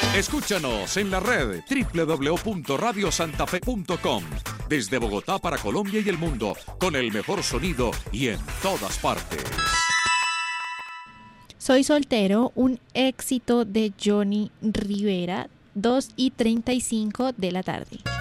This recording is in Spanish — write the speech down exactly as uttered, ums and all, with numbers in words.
Escúchanos en la red doble u doble u doble u punto radio santa fe punto com. Desde Bogotá para Colombia y el mundo, con el mejor sonido y en todas partes. Soy soltero, un éxito de Johnny Rivera, dos y treinta y cinco de la tarde.